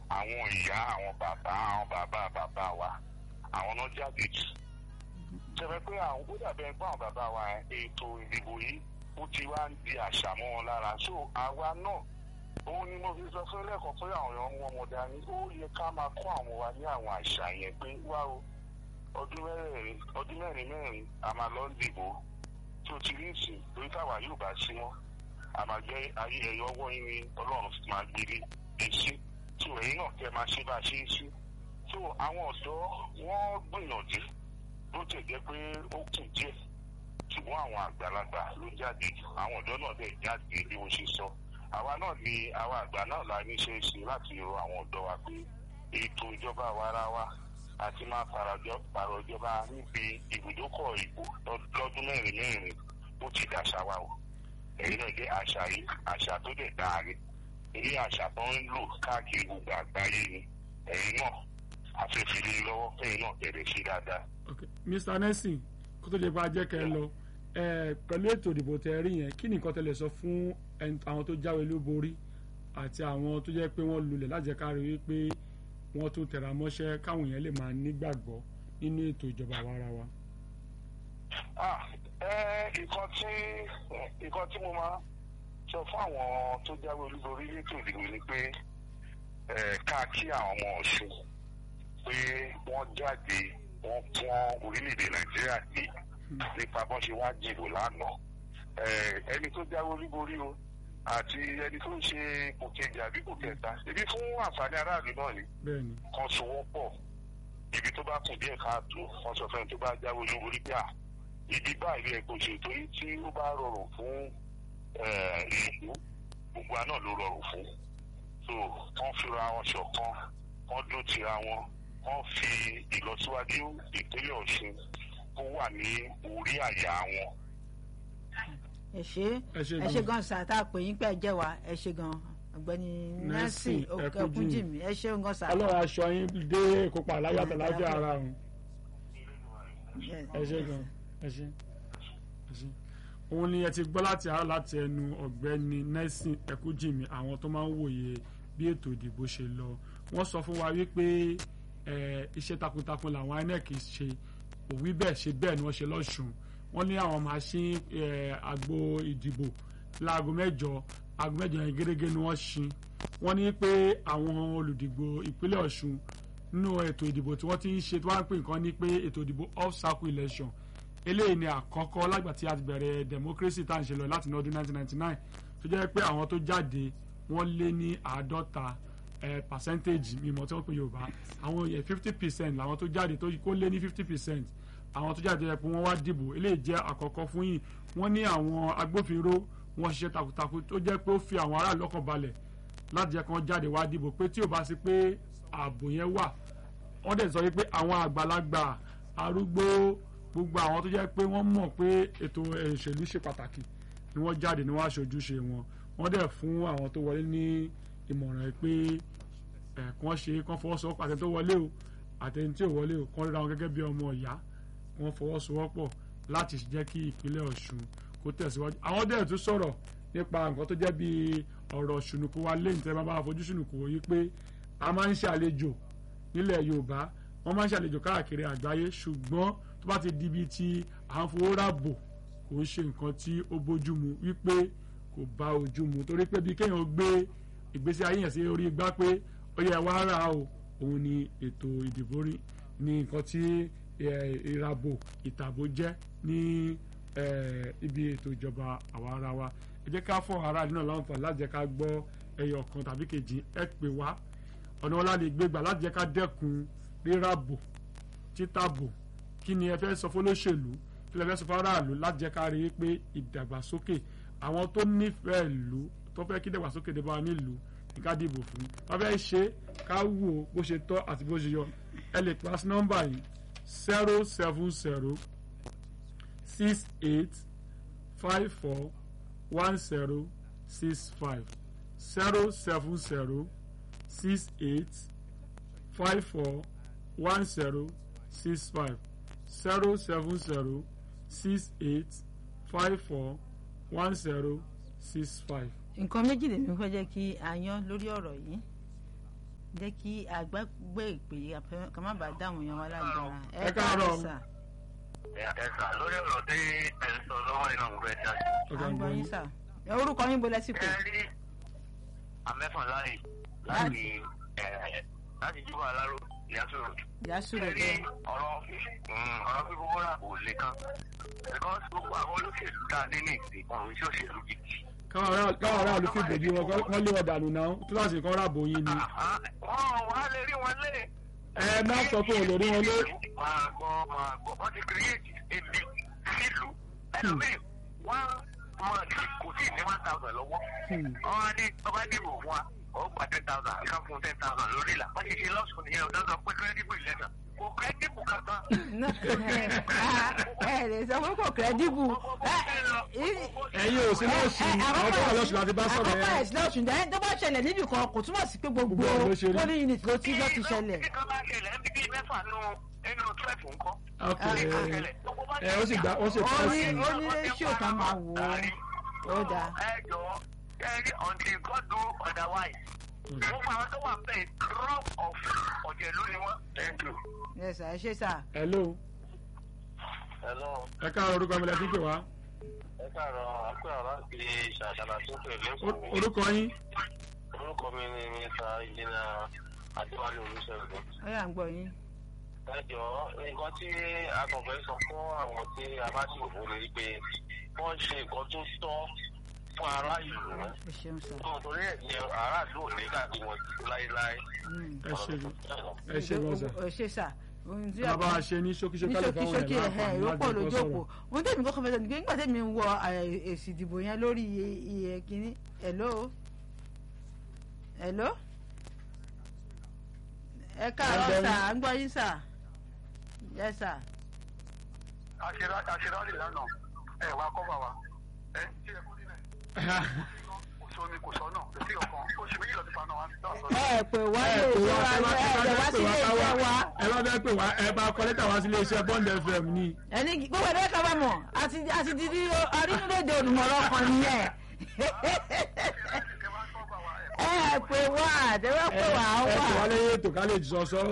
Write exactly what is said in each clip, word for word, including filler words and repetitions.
àwọn ìyá àwọn bàbá àwọn bàbá bàbá wa àwọn náà jáde jù ṣẹlẹ̀ pé àwọn ó dàbẹ̀ ẹgbẹ́ àwọn bàbá wa ètò ìdìbò yìí ó ti wá ń di àṣà mọ́ wọn lára so àwa náà òun ni mo fi sọ fún lẹ́kọ̀ọ́ pé àwọn èèyàn ń wọ́n wọn dání ó yẹ ká máa kọ́ àwọn wa ní àwọn àṣà yẹn pé wá o ọdún mẹ́rin ọdún mẹ́rin mẹ́rin a máa lọ dìbò tó ti rí ìsìn lórí táwa yóò bá sí wọn a máa gbé ayé ẹ̀yọ ọwọ́ yín ní ọlọ́run máa gbélé èsì tó ẹ̀yin náà kẹ́ máa ṣe bá a ṣe é sí tó àwọn ọ̀dọ́ wọ́n gbìyànjú ló tẹ̀ jẹ́ pé ó kù díẹ̀ ṣùgbọ́n àwọn àgbàlagbà ló jáde àwọn ọ̀dọ́ náà dẹ̀ jáde bí wọ́n ṣe sọ àwa náà ni àwa àgbà náà la ní ṣe é ṣe láti rọ àwọn ọ̀dọ́ wa pé ètò ìjọba àwarawa àti máa pààrọ̀ ìjọba níbi ibùdókọ̀ ìbò lọ́dún mẹ́rin mẹ́rin ó ti dàṣà wa o èyí náà jẹ́ àṣà yìí àṣà tó dẹ̀ dáre èyí àṣà tó ń lò káàkiri gbogbo àgbáyé ni ẹ̀yin náà àfẹ́fẹ́lẹ́ lọ́wọ́ fẹ́yìn náà tẹ̀lé sí dáadáa. Okay. mister Nelson kó tó lè bá a jẹ́ kẹ́ ẹ lọ pẹ̀lú ètò ìdìbò tẹ́ rí yẹn kí ni nǹkan tẹ́ lè sọ fún àwọn tó jáwé olúborí àti àwọn tó jẹ́ pé wọ́n lulẹ̀ láti jẹ́ ká rí wípé wọ́n tó tẹ̀ra mọ́ṣẹ́ káwọn èèyàn lè máa nígbàgbọ́ nínú ètò ìjọba àwarawa. nǹkan tí nǹkan tí mo máa sọ fún àwọn tó jáwé olúborí ètò ìdìbò ni pé ká kí àwọn ọmọ Ọ̀ṣun pé wọ́n jáde wọ́n pọ́n orílẹ̀-èdè Nàìjíríà ní nípa bọ́n ṣe wá dìbò lánàá ẹni tó jáwé olúborí o àti ẹni tó ń ṣe kò kejì àbí kò kẹta ibi fún àǹfààní aráàlú náà ni kan sowọ́pọ̀ ibi tó bá kù díẹ̀ káàtó kan sọ fẹ́ni tó bá jáwé olúborí pé à ibi báyìí ẹ̀ kò ṣe torí tí ó bá rọrùn fún ìlú gbogbo àná ló rọrùn fún so wọ́n fira wọn ṣọ̀kan wọ́n dún tira wọn wọ́n fi ìlọsíwájú ìpínlẹ̀ Ọ̀ṣun kó wà ní orí àyà wọn. ẹ ṣé ẹ ṣé gan sa tá a pè yín pé ẹ jẹ́ wa ẹ ṣé gan ọ̀gbẹ́ni Nelson Ẹkúnjìmí ẹ ṣé gan sa. ọlọ́run aṣọ yín dé kópa aláyàtọ̀ láfíà ara òun ẹ ṣé gan ẹ ṣé ẹ ṣé. òun ni ẹ ti gbọ́ láti àárọ̀ láti ẹnu ọ̀gbẹ́ni Nelson Ẹkúnjìmí àwọn tó máa ń wòye bí ètò ìdìbò ṣe lọ wọ́n sọ fún wa wípé iṣẹ́ takuntakun làwọn I N E C ṣe òwí bẹ́ẹ̀ ṣe bẹ́ẹ̀ ni wọ́n ṣe lọ́sùn wọ́n ní àwọn machine àgbo ìdìbò láago mẹ́jọ aago mẹ́jọ yẹn gẹ́gẹ́ ni wọ́n ṣin wọ́n ní pé àwọn olùdìbò ìpínlẹ̀ Ọ̀ṣun nínú ètò ìdìbò tí wọ́n ti ń ṣe tí wọ́n ń pè nǹkan ní pé ètò ìdìbò off circle election eléyìí ni àkọ́kọ́ lágbà tí a ti bẹ̀rẹ̀ democracy tá à ń ṣe lọ láti ní ọdún nineteen ninety-nine tó jẹ́ pé àwọn tó jáde wọ́n lé ní àádọ́ta percentage mímọ́ tí wọ́n pè Yorùbá àwọn yẹn fifty percent làwọn tó jáde tó kó lé ní fifty percent àwọn tó jáde pé wọ́n wá dìbò eléyìí jẹ́ àkọ́kọ́ fún yìí wọ́n ní àwọn agbófinró wọ́n ṣiṣẹ́ takuntakun tó jẹ́ pé ó fi àwọn aráàlú lọ́kàn balẹ̀ láti jẹ́ kí wọ́n jáde wá dìbò pé tí ò bá sí pé ààbò yẹn wà wọ́n dẹ̀ sọ wípé àwọn àgbàlagbà arúgbó gbogbo àwọn tó jẹ́ pé wọ́n mọ̀ pé ètò ìṣèlú ṣe pàtàkì ni wọ́n jáde ni wọ́n aṣojúṣe wọn wọ́n dẹ̀ fún àwọn tó wọlé ní ìmọ̀ràn pé ẹ̀ kí wọ́n ṣe kí wọ́n fọwọ́sowọ́pọ̀ àtẹni tó wọlé o àtẹni tí ò wọlé o kí wọ́n ríra wọn gẹ́gẹ́ bí ọmọ ìyá wọ́n fọwọ́sowọ́pọ̀ láti jẹ́ kí ìpínlẹ̀ Ọ̀ṣun kó tẹ̀síwájú. àwọn dẹ̀ tún sọ̀rọ̀ nípa nǹkan tó jẹ́ bí ọ̀rọ̀ ṣùnùkú wa lẹ́yìn tẹ́ bá bá fojú ṣùnùkú wò yí pé a máa ń ṣàlejò nílẹ̀ Yorùbá wọ́n máa ń ṣàlejò káàkiri àgbáyé ṣùgbọ́n tó bá ti di ibi tí à ń fowó ràbò kò ń ṣe nǹkan tí ó bójú mu wípé kò bá ojú mu torí pé bí kéèyàn gbé ìgbésí ayé yẹn sí orí igbá pé ó yẹ wá rà o òun ni ètò ìdìbò rí ní nǹkan tí ìràbò ìtàbò jẹ́ ní ibi ètò ìjọba àwa ara wa ẹ jẹ́ ká fọ́ ara nínú láǹfààní láti jẹ́ ká gbọ́ ẹyọ kan tàbí kejì ẹ pè wá ọ̀nà wọn láti gbé gbà láti jẹ́ ká dẹ́kun ríràbò títàbò kí ni ẹ fẹ́ sọ fún olóṣèlú kí lẹ fẹ́ sọ fún aráàlú láti jẹ́ ká rí i pé ìdàgbàsókè àwọn tó nífẹ̀ẹ́ ìlú tó fẹ́ kí ìdàgbàsókè dé bá wa nílùú ní ká dìbò fún wọn fẹ́ ṣe ká wò bó ṣe tọ́ àti bó ṣe yọ ẹ lè pass nọ́mbà yìí zero seven zero six eight five four one zero six five zero seven zero six eight five four one zero six five zero seven zero six eight five four one zero six five. nǹkan méjì lèmi fẹ́ jẹ́ kí a yan lórí ọ̀rọ̀ yìí jẹ́ kí àgbàgbé ìpè ká má bàa dáhùn yan wa lágbára. ẹ káàárọ̀ sà. ẹ sà lórí ọ̀rọ̀ tí ẹ ń sọ lọ́wọ́ iná ń gbé ẹja. àgbọ̀ yín sà. orúkọ yín bolẹ̀ sí pé. ẹ rí amẹ́fọ̀n láàyè láti láti jùbọ̀ aláró ìyásùrò. ìyásùrò ẹ rí ọ̀rọ̀ ọ̀rọ̀ fífowó rà kò lè kan because gbogbo àwọn olóṣèlú dáa nínú ìsìn ọ̀run tí òṣèlú gidi. káwọn aráàlú fi bòjú wọn wọ́n lé wọn dànù náà kíláàsì kan ráàbò yín ni. wọ́n wá lè rí wọn lé. ẹ má sọ pé òun lè rí wọn lé. máa gbọ́ máa gbọ́ wọ́n ti create ebi sílùú ẹlòmíì wọ́n mọ̀ ní kò sí ní one thousand lọ́wọ́. wọ́n á ní ọba dìbò fún wa ó gba ten thousand ká fún ten thousand lórí ìlà wọ́n ti ṣe lọ́sùn nìyẹn ọ̀dọ́ sọ pé credible election kò credible kankan. ẹ lè sọ pé kò credible. ẹ̀yin ò sí lọ́sùn àwọn tó wà lọ́sùn láti bá sọ̀rọ̀ yẹn. àkọ́kọ́ ẹ̀ sí lọ́sùn dẹ́yìn tó bá ṣẹlẹ̀ níbì kan kò túmọ̀ sí pé gbogbo polling unit ló ti lọ́ ti ṣẹlẹ̀. kí kan bá ṣẹlẹ̀ ń bí mẹ́fà nù ẹnu twelve nǹkan. ok ẹ ó sì gbà ó sì ó pọ̀ sí ní ó ní ratio kan máa wò ó ó dáa. ẹ jọ ẹ rí until God do otherwise. wọ́n fún àwọn tó wà bẹ́ẹ̀ crop of ọ̀jẹ̀lú ni wọ́n. thank you. yes sir ẹ ṣé sir. hello hello. ẹ káàárọ̀ orúkọ mi lẹ́sìn pé wá. ẹ káàárọ̀ àpẹẹrẹ láti ṣàṣàlà tó pè lẹ́kọ̀ọ́. orúkọ yín. orúkọ mi ni mr ìjìnà adéwálé olùṣègùn. ó yá ń gbọ́ yín. ẹ jọ nǹkan tí a kàn fẹ́ sọ fún àwọn tí a bá sì wò ni pé wọ́n ṣe nǹkan tó tọ́ fún ará ìlú. ẹ ṣeun sir. nítorí ẹ̀ ní aráàlú ò ní káàdì wọn láéláé. ẹ ṣe ẹ ṣe wọn sà. ẹ ṣe sà. bàbá a ṣe ní ṣókíṣókí ní kálẹ̀ fáwọn ṣókíṣókí ẹ̀ ẹ̀hẹ́ ìrókò lójókòó ohun tẹ̀mí kọ́kọ́ fẹ́ sọ nígbà nígbà tẹ̀mí ń wọ èsì ìdìbò yẹn lórí iye kínní hello hello ẹ káàárọ̀ sà à ń gbọ́ yín sà yes sà. àṣírí lánàá ẹ wá kọ́ bà wá ẹ tí ẹ kú nílẹ̀ kò sómi kò sọ́nà kò sí ọ̀kan oṣù méjì lọ́dún pa náà wá. ẹ pè wá lè ṣe wa ẹ wá sí ilé iṣẹ́ wa. ẹ bá fẹ́ pè wá ẹ bá kọ lẹ́tà wá sí ilé iṣẹ́ Bond F M ni. ẹni gbogbo ẹ̀dẹ́ ká bá mọ̀ àti àti dídí arínúlédè olùmọ̀ràn kan nìyẹn. ẹ pè wá àtẹwọ́ pè wá wá. ẹ pè wá lẹ́yìn ètò ká lè sọ sọ.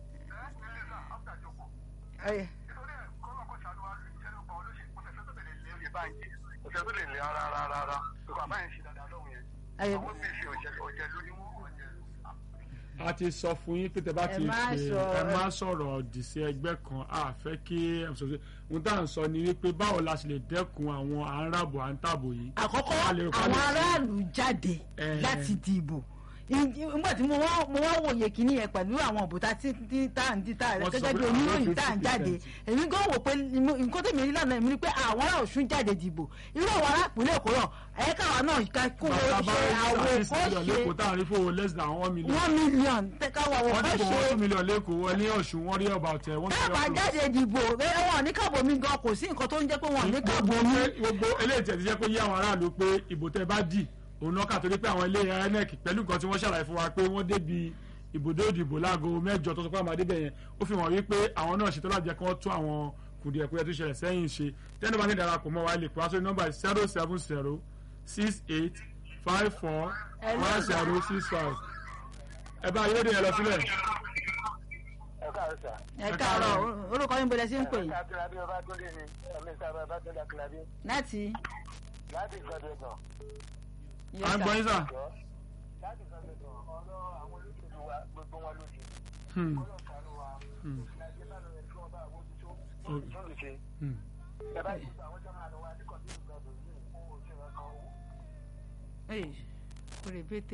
òṣèlú tó lè lè ara ara ara ara ìgbà báyìí ń ṣe dáadáa lọ́wọ́ yẹn àwọn bí ṣe òṣèlú ni wọ́n wọ̀ jẹ́. a ti sọ fún yín pé tẹ bá ti pè ẹ má sọ̀rọ̀ òdì sí ẹgbẹ́ kan a fẹ́ kí ohun tá à ń sọ ni wípé báwo la ṣe lè dẹ́kun àwọn à ń ràbò à ń tàbò yìí. àkọ́kọ́ àwọn aráàlú jáde láti dìbò nígbà tí mo wá wòye kínní yẹn pẹ̀lú àwọn òbúta tí tá à ń dí tá à gẹ́gẹ́ bí oníròyìn tá à ń jáde èmi gan wò pé nǹkan tèmi rí lánàá èmi ni pé àwọn ará Ọ̀ṣun jáde dìbò irú àwọn ará ìpínlẹ̀ Èkó náà ẹ̀ka wa náà ká kó o ṣe àwọn èkó ṣe one million tẹ́ka wà wọ́n fẹ́ ṣe. wọ́n dìbò one million lẹ́kọ̀ọ́ wọ́n ní Ọ̀ṣun wọ́n rí ọba ọ̀tẹ̀ wọ́n. tábà jáde dìbò wọn ní káàbọ̀ mi gan kò sí nǹkan tó ń jẹ́ pé wọn ní káàbọ̀ mi. gbogbo eléyìí tẹ̀ ti jẹ́ pé yí àwọn aráàlú pé ìbò tẹ́ bá dì òun náà kà torí pé àwọn ilé I N E C pẹ̀lú nǹkan tí wọ́n ṣàlàyé fún wa pé wọ́n débi ibùdó ìdìbò láago mẹ́jọ tó sọ pé àwọn adébẹ̀ yẹn ó fi hàn wípé àwọn náà ṣètò láti jẹ́ kí wọ́n tún àwọn kùdìẹ̀kudiẹ tó ṣẹlẹ̀ sẹ́yìn ṣe tẹ́lẹ̀ bá ní darapọ̀ mọ́ wa lè pè wá sórí nọ́mbà zero seven zero six eight five four one zero six five ẹ bá ayédè yẹn lọ sílẹ̀. ẹ káàárọ̀ orúkọ yín bọ̀dẹ̀ sí ń pè yín. láti. láti gbọdọ̀ gan. à ń gbọ́ yín sà. láti gbọdọ̀ gan ọ̀rọ̀ àwọn olóṣèlú wa gbogbo wọn ló ṣe. Hmm. ọlọ́pàá wa Hmm. nàìjíríà ló yẹ kí wọ́n bá àwọn ojútó Ok. tó lè ṣe. Hmm. ẹ bá yìí àwọn jọmọ àlọ́ wa ní kọ̀ọ̀tún ìgbàdùn yìí fún òṣèlú ọkọ̀ owó. Ee, kò lè pété.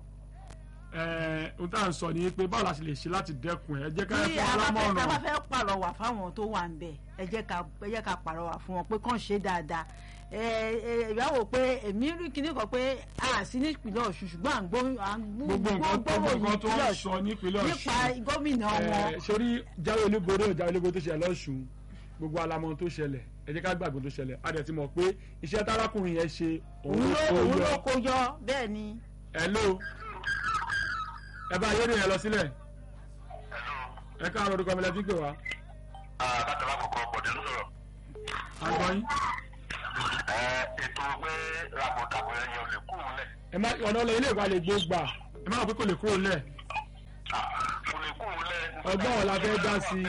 ẹ ohun tá à ń sọ ni pé báwo la ṣe lè ṣe láti dẹ́kun ẹ ẹ jẹ́ ká ẹ bí fún a bá fẹ́ alámọ̀ràn. tá a bá fẹ́ pàrọwà fáwọn tó wà ń bẹ̀ ẹ jẹ́ ká ẹ jẹ́ ká pàrọwà fún wọn pé kàn ṣe dáadáa ẹ ẹ ìyá wò pé èmi rí kinní kan pé a sí ní ìpínlẹ̀ Ọ̀ṣun ṣùgbọ́n à ń gbọ́ à ń gbogbo nǹkan gbogbo nǹkan tó ń sọ nípínlẹ̀ Ọ̀ṣun nípa gómìnà wọn. ẹ sórí jáwé olúborí ò jáwé olúborí tó ṣẹlẹ̀ lọ́ṣun gbogbo alamọ tó ṣẹlẹ̀ ẹ jẹ́ ká gbàgbọ́ tó ṣẹlẹ̀ a dẹ̀ ti mọ̀ pé iṣẹ́ tárákùnrin yẹn ṣe òun ló òun ló kó yọ bẹ́ẹ̀ ni. hello ẹ bá ayé rìn yẹn lọ sílẹ̀ ẹ káàárọ̀ orúkọ mi lẹ́tí pé wá. bàtà lákòókò bọ̀dé ló sọ̀rọ̀. àgbọ̀yìn. ètò pé ràbọ̀dàbọ̀ yẹn ò lè kúrò lẹ̀. ẹ má ọ̀nà ọ̀lẹ́ ilé ìwà lè gbé gbà ẹ má wọ pé kò lè kúrò lẹ̀. ọgbọ́n wọn la fẹ́ dá sí.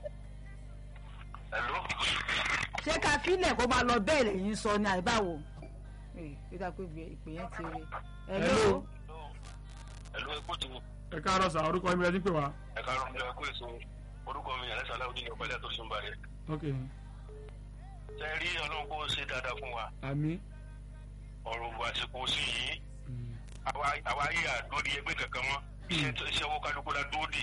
ṣé ká fílẹ̀ kó máa lọ bẹ́ẹ̀ lẹ́yìn sọ ni àìbáwo. ẹ dá pé ìpè yẹn ti rí. hello. hello ẹ kó tó. ẹ káàárọ̀ sà orúkọ mi rẹ ti pè wá. ẹ káàárọ̀ mi ẹ kó èso orúkọ mi yàrá ìsàlẹ̀ òdì ní ọ̀pẹ̀lẹ̀ tó ṣùgbọ́n rẹ̀. ok. ṣe rí ọlọ́run kó ṣe dáadáa fún wa. àmín. ọ̀rọ̀ ògùn àsìkò sí yìí àwa yí àdóòdì ẹgbẹ́ kankan mọ́ iṣẹ́ owó kálukú la dóòdì.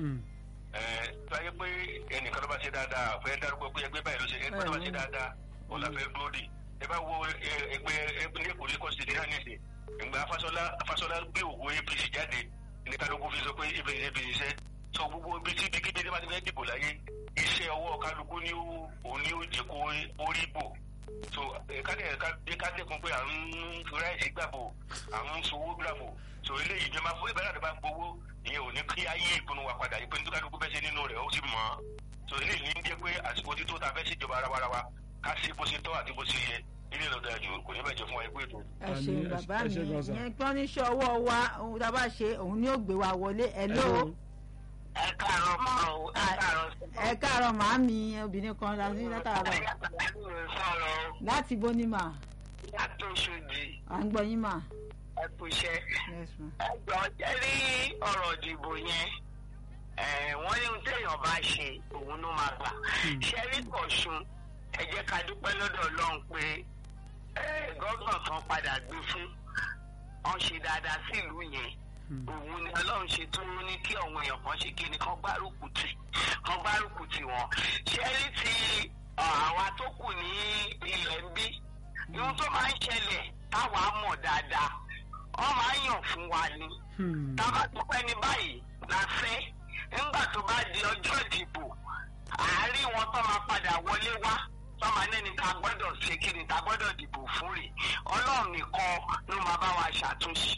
báyẹ̀ pé ẹnìkan ló bá ṣe dáadáa fẹ́ dárúkọ pé ẹgbẹ́ báyìí ló ṣe ẹgbẹ́ tó bá ṣe dáadáa ó la fẹ́ dóòdì. ẹ bá wo ẹgbẹ́ ẹgbẹ́ ní èkó ní kọ́sìtì náà nìsín ìgbà Fáṣọlá gbé òwò A P C jáde ní kálukú fi sọ pé A P C A P C iṣẹ́ sọ gbogbo ibi tí bíkíbi tí wọ́n ti fẹ́ dìbò láyé iṣẹ́ ọwọ́ kálukú ní òun ní ó jẹ́ kó orí bò so kádẹ́kun pé à ń ráìsì gbàbò à ń sowó gbàbò so eléyìí ìjọba fún ìbára rẹ̀ bá gbowó ìyẹn ò ní kí ayé ìpinnu wa padà ìpinnu tó kálukú fẹ́ ṣe nínú rẹ̀ ó sì mọ̀ ọ́ so eléyìí ní jẹ́ pé àsìkò tí tó ta fẹ́ ṣèjọba arawarawa ká sí bó ṣe tọ́ àti bó ṣe yẹ ilé ìlọdọ ẹjọ kò ní bàjẹ́ fún wa ẹgbẹ́ ètò. ẹ ṣe bàbá mi ìyẹn gbọ́n níṣẹ́ ọwọ́ wa ohun tá a bá ṣe òun ni ó gbé wa wọlé ẹ ló. ẹ káàárọ̀ mọ́ o ẹ káàárọ̀ sí. ẹ káàárọ̀ màámi obìnrin kan láti látàárọ̀. láti bónímà. láti Òṣòdì. à ń gbọ́ yín mà. ẹ kú iṣẹ́. ẹ gbọ́ jẹ́ rí ọ̀rọ̀ ìdìbò yẹn wọ́n ní ohun téèyàn bá ṣe òun ló máa gbà. ṣé rí Ọ̀ṣun ẹ jẹ́ ká dúpẹ́ lọ́dọ̀ Ọlọ́run pé gọ́ọ̀nà kan padà gbé fún wọn ṣe dáadáa sí ìlú yẹn òun ni Ọlọ́run ṣe tó ní kí àwọn èèyàn kan ṣe kí ni kán gbárùkù tì kán gbárùkù tì wọn ṣé rí ti àwa tó kù ní ilẹ̀ ń bí ohun tó máa ń ṣẹlẹ̀ táwa mọ̀ dáadáa wọ́n máa ń yàn fún wa ni táwa tó pẹ́ ní báyìí la fẹ́ nígbà tó bá di ọjọ́ ìdìbò àárín wọn tó máa padà wọlé wá tọ́mọ ẹni ta gbọ́dọ̀ ṣe kí ni ta gbọ́dọ̀ dìbò fún rè Ọlọ́run nìkan ló máa bá wa ṣàtúnṣe.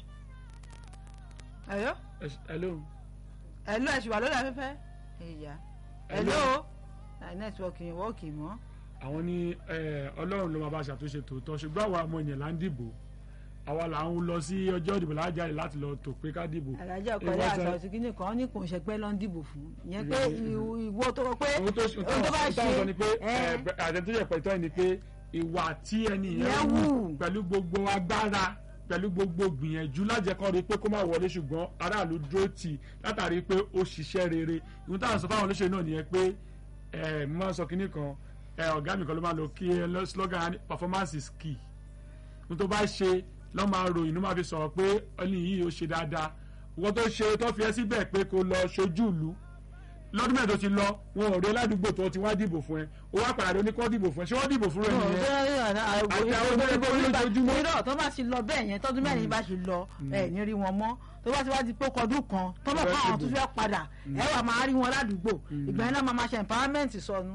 ẹ̀yọ́. hello. hello ẹ̀sùn wà lórí afẹ́fẹ́. ẹ̀yà. hello. nẹ́tíwọ́ọ̀kì yẹn wọ́ọ̀kì mọ́. àwọn ní Ọlọ́run ló máa bá ṣàtúnṣe tòótọ́ ṣùgbọ́n àwa ọmọ ènìyàn là ń dìbò àwa là ń lọ sí ọjọ́ ìdìbò lájáde láti lọ tò pé ká dìbò. alájà ọkọlẹ àṣà òsì kìíní kan ní kò ń ṣe pé ló ń dìbò fún ìyẹn pé ìwọ tó kọ pé ohun tó bá ṣe àtẹ̀tẹ̀yẹ̀ pẹ̀tọ́ ni pé ìwà tí ẹni yẹn wù pẹ̀lú gbogbo agbára pẹ̀lú gbogbo gbìyànjú lájẹkọ́ rí pé kó má wọlé ṣùgbọ́n aráàlú dúró tì látàrí pé ó ṣiṣẹ́ rere ìwọ̀n táwọn sọ fáwọn olóṣèlú náà nìyẹn pé mo máa ń sọ kínní kan ọ̀gá mi kan ló máa lo kí slogan performance is key ní tó bá ṣe lọ́ máa ròyìn ló máa fi sọ̀rọ̀ pé ẹni yìí ó ṣe dáadáa wọ́n tó ṣe tó fi ẹ́ síbẹ̀ pé kó lọ ṣojú ìlú lọ́dún mẹ́rin tó ti lọ wọn ò rí ládùúgbò tó ti wá dìbò fún ẹ ó wá pàdé oníkọ́ dìbò fún ẹ ṣé wọ́n dìbò fún rẹ nìyẹn àti àwọn ọmọ ẹgbẹ́ olójoojúmọ́. irọ́ tó bá ti lọ bẹ́ẹ̀ yẹn tọ́dún mẹ́rin bá ti lọ ẹ̀ ní rí wọn mọ́ tó bá ti wá di pé kọdún kan tó bá kọ́ àwọn tó fẹ́ padà ẹ wà máa rí wọn ládùúgbò ìgbà yẹn náà máa máa ṣe empowerment sọnù.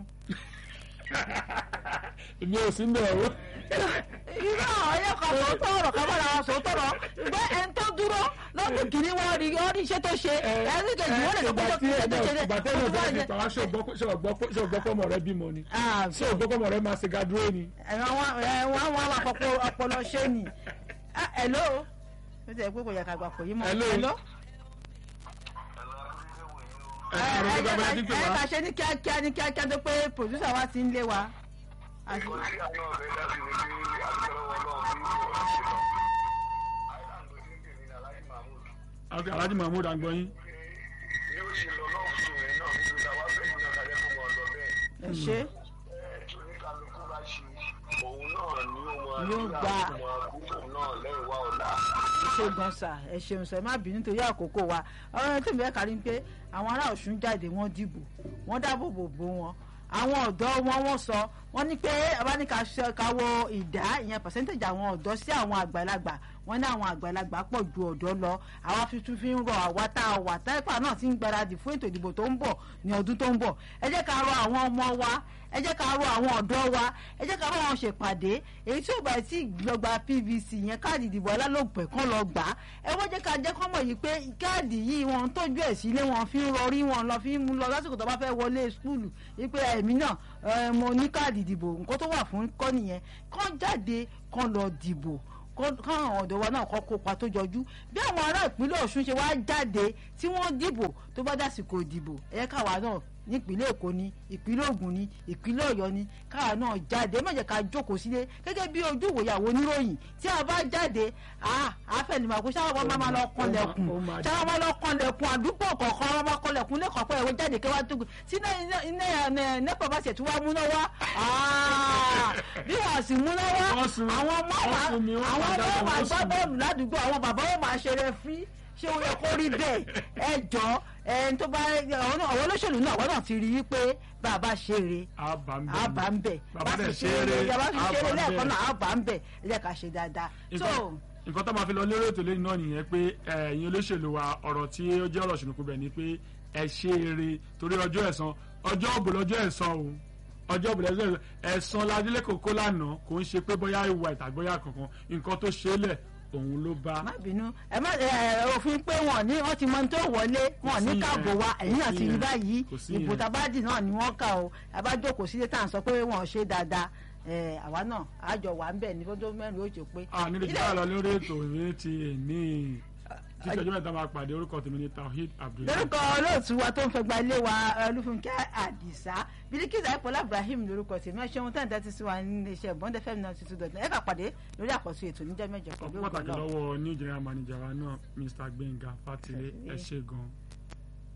mi ò sí mbẹ̀ o. irọ́ ọ̀yẹ́ kan tó tọ̀rọ̀ kábàlà sọ tọ̀rọ̀ ìgbẹ́ ẹn tó dúró lọ́dún kìíní wọ́n rí ọ́ ní iṣẹ́ tó ṣe ẹni kejì wọ́n lè sọ pé ìgbà tí ẹ̀dọ̀ bá ti pàwá ṣé ògbọ́pọ̀mọ̀ rẹ bímọ ni ṣé ògbọ́pọ̀mọ̀ rẹ máa ṣe gàdúró ni. wọ́n wọ́n wà fọpọ̀ ọpọlọ ṣé ni. hello ó ti ẹ̀ pé kò yẹ ká gbà pò yí mọ́. hello. ẹ ká ṣe ní kíákíá ní kíákíá tó pé pòdúsà wa ti ń lé wa. kò sí àwọn ọ̀rẹ́ láti ní bí adúgbòlọ́wọ́ náà bí ìṣòro ṣe lọ. island ló ti ń pè ní Alhaji Mahmood. ok Alhaji Mahmood à ń gbọ́ yín. bí ó ṣe lọ náà fún mi náà níbi táwa fẹ́ mi náà kájẹ́ fún wọn lọ bẹ́ẹ̀. ẹ ṣe. ẹ tí oníkálukú bá ṣe òun náà ni ó máa yóò gbà àkókò náà lẹ́yìn wá ọ̀la. ṣe gan sa ẹ ṣeun sọ ẹ má bínú torí àkókò wa ọ̀rọ̀ tí mi fẹ́ kárí pé àwọn ará Ọ̀ṣun jáde wọ́n dìbò wọ́n dáàbò bò bò wọn àwọn ọ̀dọ́ wọn wọ́n sọ wọ́n ní pé abáníkà káwọ́ ìdá ìyẹn percentage àwọn ọ̀dọ́ sí àwọn àgbàlagbà wọ́n ní àwọn àgbàlagbà pọ̀ ju ọ̀dọ́ lọ àwa tuntun fi ń rọ àwa tá a wà táìpà náà ti ń gbáradì fún ètò ìdìbò tó ń bọ̀ ní ọdún tó ń bọ̀ ẹ jẹ́ ká rọ àwọn ọmọ wa ẹ jẹ́ ká rọ àwọn ọ̀dọ́ wa ẹ jẹ́ ká bá wọn ṣèpàdé èyí tí ò bá tí lọ́gba P V C yẹn káàdì ìdìbò alálòpẹ̀ kan lọ gbà á ẹ wọ́n jẹ́ ká jẹ́ kọ́ mọ̀ yìí pé káàdì yìí wọn tọ́jú ẹ̀ sílé wọn fi ń rọrí wọn lọ fi ń mú lọ lásìkò tó bá fẹ́ wọlé skúlù yìí pé ẹ̀mí náà mo ní káàdì ìdìbò nǹkan tó wà fún kọ́ nìyẹn kán jáde kán lọ dìbò káwọn ọ̀dọ́ wa náà kọ́ kópa tó jọjú bí àwọn ará ìpínlẹ̀ Ọ̀ṣun ṣe wá jáde tí wọ́n dìbò tó bá dásìkò ìdìbò ẹ̀yẹ káwa náà nípínlẹ̀ Èkó ni ìpínlẹ̀ Ògùn ni ìpínlẹ̀ Ọ̀yọ́ ni káwa náà jáde má jẹ́ ká jókòó sílé gẹ́gẹ́ bí ojú ìwòyàwó oníròyìn tí a bá jáde àfẹnìmọ̀ kó sáwọn máa lọ kanlẹ̀kùn sáwọn máa lọ kanlẹ̀kùn àdúgbò kọ̀ọ̀kan wọn máa kanlẹ̀kùn lẹ́kọ̀ọ́ pé ẹ̀wọ̀n jáde kẹwàá tó tí nẹ́pà bá ṣètò wá múná wá bí wọ́n sì múná wá àwọn ọmọ wa gbá bọ́ọ̀lù ládùúgbò àwọn bàbá wọn máa ṣeré fí ṣé o yẹ kó rí bẹ́ẹ̀ ẹ jọ ẹni tó bá àwọn olóṣèlú náà wọ́n náà ti rí i pé bàbá ṣeré àbá ń bẹ̀ bá fi ṣeré bá fi ṣeré lẹ́ẹ̀kan náà àbá ń bẹ̀ ẹ jẹ́ ká ṣe dáadáa. nǹkan tó máa fi lọ lórí ètò lẹ́yìn náà nìyẹn pé ẹ̀yin olóṣèlú wa ọ̀rọ̀ tí ó jẹ́ ọ̀rọ̀ ṣùnùkú bẹ̀ ni pé ẹ ṣe eré torí ọjọ́ ẹ̀san ọjọ́ òbò lọ́jọ́ ẹ̀san o ọjọ́ òbò lọ́jọ́ ẹ̀san ládílé kòkó lánàá kò ń ṣe pé bóyá ìwà ìtàgbóyà kankan nǹkan tó ṣe é lẹ̀ òun ló bá. má bínú ẹ má òfin pé wọn ní wọn ti mọ tó wọlé wọn ní káàbò wa ẹ̀yìn náà ti rí báyìí ìbò tabadì náà ni wọ́n kà ó abájókòó sílé tá à ń sọ pé wọn ò ṣe dáadáa àwa náà àjọ wà ń bẹ̀ ní fọ́jọ́ mẹ́rin ó jò pé. a nílò ìjọba lọ lórí ètò ìwé ti ní títí ọjọ́ mẹ́ta máa pàdé orúkọ tèmi ní Tawhid Abdullahi. lórúkọ olóòtú wa tó ń fẹ́ gba ilé wa Olúfúnkẹ́ Àdìsá Bílíkísà Ìpọ́lá Ibrahim lórúkọ tèmi ẹ ṣeun tẹ́ǹtẹ́ ti sí wa ní iléeṣẹ́ Bond F M ninety two dot nine ẹ kà pàdé lórí àkọsí ètò níjọ́ mẹ́jọ pẹ̀lú ògbọ́n. pàtàkì lọ́wọ́ new general manager wa náà Mr Gbénga Fátìlé ẹ ṣé gan-an.